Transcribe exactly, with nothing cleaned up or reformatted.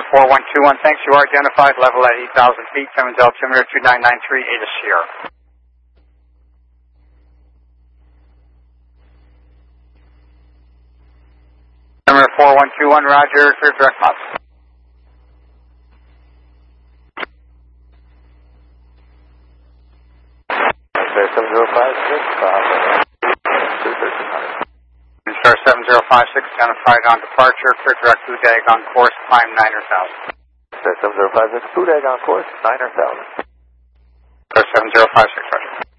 four one two one, thanks. You are identified, level at eight thousand feet, Simmons altimeter two nine nine three, Ada Sierra. Number four one two one, roger, clear direct mouth. seven zero five six, two thirteen hundred. Star seven zero five six, identified on departure, clear direct Udag on course, climb niner thousand. Star seven zero five six, Udag on course, niner thousand. Star seven zero five six, roger.